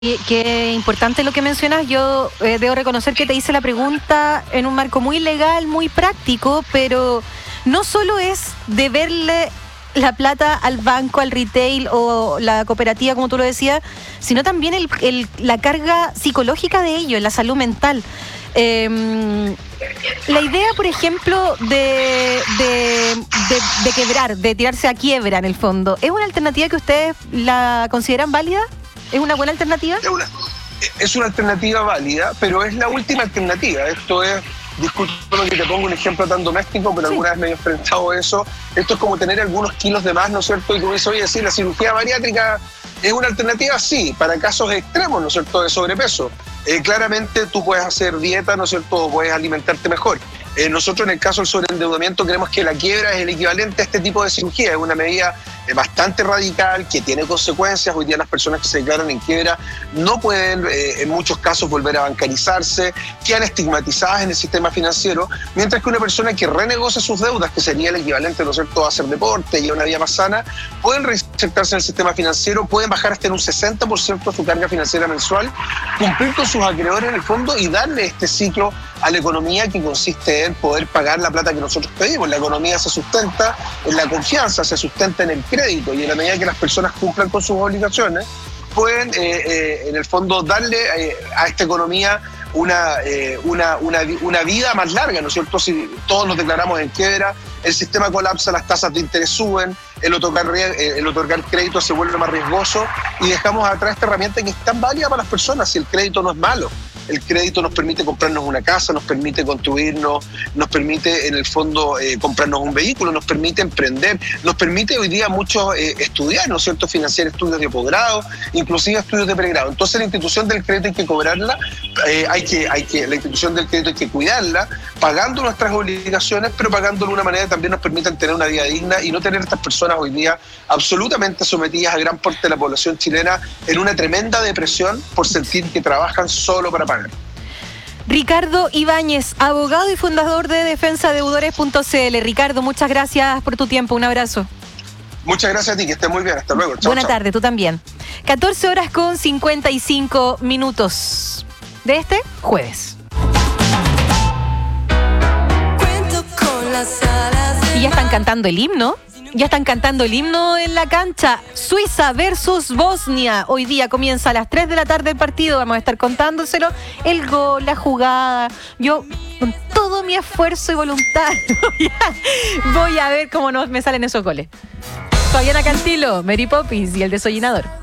Qué importante lo que mencionas. Yo debo reconocer que te hice la pregunta en un marco muy legal, muy práctico, pero no solo es deberle la plata al banco, al retail o la cooperativa, como tú lo decías, sino también la carga psicológica de ello, en la salud mental. La idea, por ejemplo, de quebrar, de tirarse a quiebra en el fondo, ¿es una alternativa que ustedes la consideran válida? ¿Es una buena alternativa? Es una alternativa válida, pero es la última alternativa. Esto es, disculpa que te pongo un ejemplo tan doméstico, pero sí, alguna vez me he enfrentado a eso. Esto es como tener algunos kilos de más, ¿no es cierto? Y como dice, oye, sí, la cirugía bariátrica es una alternativa, sí, para casos extremos, ¿no es cierto?, de sobrepeso. Claramente tú puedes hacer dieta, ¿no es cierto?, o puedes alimentarte mejor. Nosotros en el caso del sobreendeudamiento creemos que la quiebra es el equivalente a este tipo de cirugía. Es una medida bastante radical que tiene consecuencias. Hoy día las personas que se declaran en quiebra no pueden en muchos casos volver a bancarizarse, quedan estigmatizadas en el sistema financiero, mientras que una persona que renegocia sus deudas, que sería el equivalente, ¿no es cierto?, a hacer deporte y a una vida más sana, pueden reinsertarse en el sistema financiero, pueden bajar hasta en un 60% su carga financiera mensual, cumplir con sus acreedores en el fondo y darle este ciclo a la economía que consiste en poder pagar la plata que nosotros pedimos. La economía se sustenta en la confianza, se sustenta en el crédito, y en la medida que las personas cumplan con sus obligaciones, pueden en el fondo darle a esta economía una vida más larga, ¿no es cierto? Si todos nos declaramos en quiebra, el sistema colapsa, las tasas de interés suben, el otorgar crédito se vuelve más riesgoso y dejamos atrás esta herramienta que es tan válida para las personas. Si el crédito no es malo, el crédito nos permite comprarnos una casa, nos permite construirnos, nos permite en el fondo comprarnos un vehículo, nos permite emprender, nos permite hoy día muchos estudiar, ¿no es cierto?, financiar estudios de posgrado, inclusive estudios de pregrado. Entonces la institución del crédito hay que cobrarla, la institución del crédito hay que cuidarla, pagando nuestras obligaciones, pero pagando de una manera que también nos permitan tener una vida digna y no tener estas personas hoy día absolutamente sometidas a gran parte de la población chilena en una tremenda depresión por sentir que trabajan solo para pagar. Ricardo Ibáñez, abogado y fundador de defensadeudores.cl. Ricardo, muchas gracias por tu tiempo. Un abrazo. Muchas gracias a ti, que estés muy bien. Hasta luego. Chao, Buena tarde, tú también. 14:55 de este jueves. Y ya están cantando el himno. Ya están cantando el himno en la cancha. Suiza versus Bosnia. Hoy día comienza a las 3 de la tarde el partido. Vamos a estar contándoselo. El gol, la jugada. Yo, con todo mi esfuerzo y voluntad, voy a ver cómo me salen esos goles. Fabiana Cantilo, Mary Poppins y el desollinador.